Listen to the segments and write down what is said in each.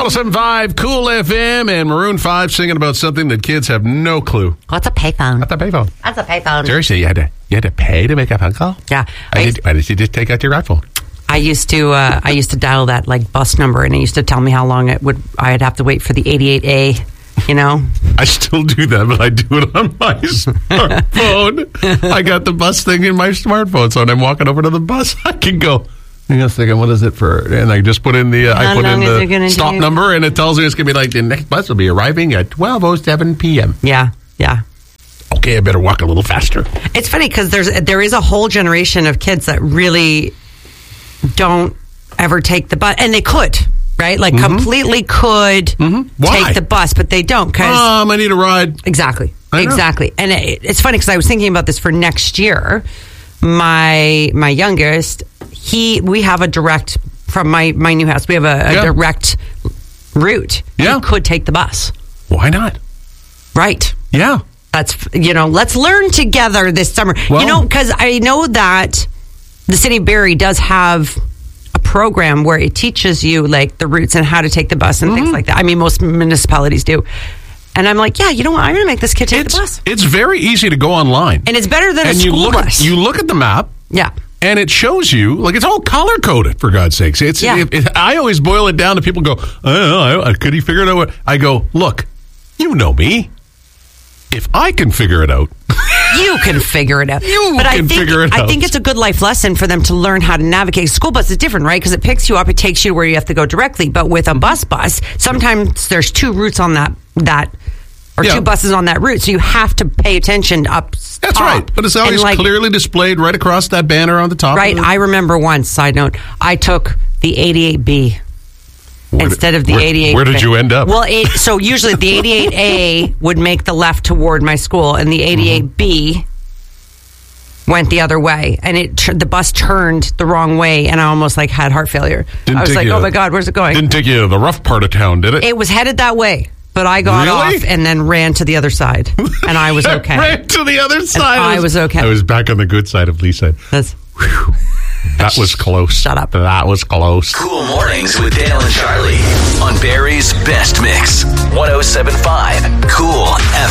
107.5 Cool FM and Maroon 5 singing about something that kids have no clue. What's a payphone? What's a payphone? That's a payphone. Seriously, you had to pay to make a phone call? Yeah. Why did you just take out your iPhone? I used to dial that like bus number, and it used to tell me how long I'd have to wait for the 88A. You know, I still do that, but I do it on my smartphone. I got the bus thing in my smartphone, so when I'm walking over to the bus, I can go. Hang on a second, what is it for? And I just put in the stop number, and it tells me it's going to be like the next bus will be arriving at 12:07 p.m. Yeah. Okay, I better walk a little faster. It's funny because there is a whole generation of kids that really don't ever take the bus, and they could. Right? Like completely could take the bus, but they don't. Because I need a ride. Exactly. And it's funny because I was thinking about this for next year. My youngest, we have a direct, from my new house, we have a direct route. Yeah. He could take the bus. Why not? Right. Yeah. That's, let's learn together this summer. Well, because I know that the city of Barrie does have a program where it teaches you like the routes and how to take the bus and things like that. I mean, most municipalities do. And I'm like, you know what? I'm going to make this kid take the bus. It's very easy to go online. And it's better than a school bus. You look at the map. Yeah. And it shows you, like, it's all color-coded, for God's sakes. I always boil it down to people go, I don't know, could he figure it out? I go, look, you know me. If I can figure it out, you can figure it out. I think it's a good life lesson for them to learn how to navigate. School bus is different, right? Because it picks you up, it takes you to where you have to go directly. But with a bus, sometimes there's two routes on that two buses on that route, so you have to pay attention up. That's right, but it's always clearly displayed right across that banner on the top. Right. I remember once. Side note: I took the 88B. Instead of the 88. Where did you end up? Well, so usually the 88A would make the left toward my school, and the 88B went the other way, and the bus turned the wrong way, and I almost had heart failure. I was like, oh my God, where's it going? Didn't take you to the rough part of town, did it? It was headed that way, but I got off and then ran to the other side, and I was okay. Ran to the other side? I was okay. I was back on the good side of Lee's side. That was close. Shut up. That was close. Cool Mornings with Dale and Charlie on Barrie's Best Mix. 107.5 Cool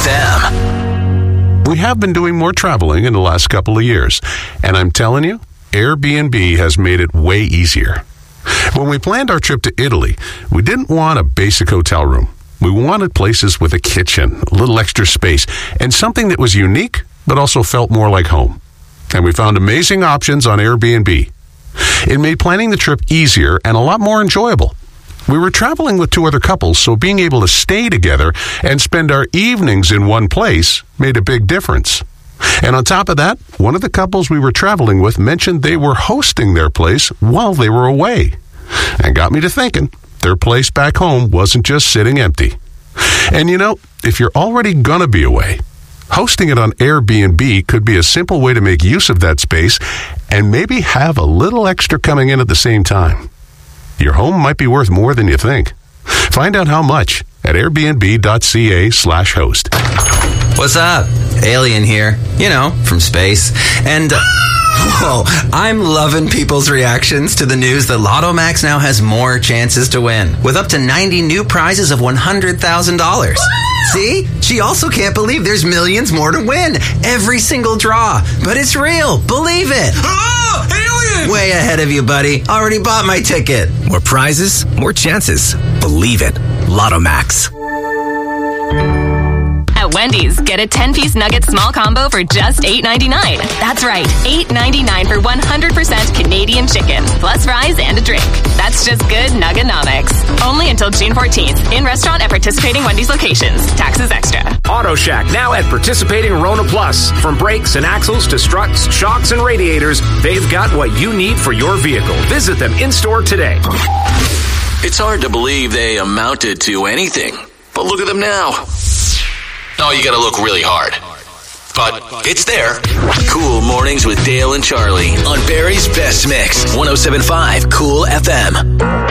FM. We have been doing more traveling in the last couple of years, and I'm telling you, Airbnb has made it way easier. When we planned our trip to Italy, we didn't want a basic hotel room. We wanted places with a kitchen, a little extra space, and something that was unique, but also felt more like home. And we found amazing options on Airbnb. It made planning the trip easier and a lot more enjoyable. We were traveling with two other couples, so being able to stay together and spend our evenings in one place made a big difference. And on top of that, one of the couples we were traveling with mentioned they were hosting their place while they were away. And got me to thinking, their place back home wasn't just sitting empty. And if you're already gonna be away, hosting it on Airbnb could be a simple way to make use of that space and maybe have a little extra coming in at the same time. Your home might be worth more than you think. Find out how much at airbnb.ca/host. What's up? Alien here, from space. And, I'm loving people's reactions to the news that Lotto Max now has more chances to win, with up to 90 new prizes of $100,000. See? She also can't believe there's millions more to win. Every single draw. But it's real. Believe it. Oh, alien! Way ahead of you, buddy. Already bought my ticket. More prizes, more chances. Believe it. Lotto Max. At Wendy's, get a 10-piece nugget small combo for just $8.99. That's right, $8.99 for 100% Canadian chicken, plus fries and a drink. That's just good Nuggenomics. Only until June 14th. In restaurant at participating Wendy's locations. Taxes extra. Auto Shack, now at participating Rona Plus. From brakes and axles to struts, shocks, and radiators, they've got what you need for your vehicle. Visit them in-store today. It's hard to believe they amounted to anything. But look at them now. Oh, you gotta look really hard. But it's there. Cool Mornings with Dale and Charlie on Barrie's Best Mix. 107.5 Cool FM.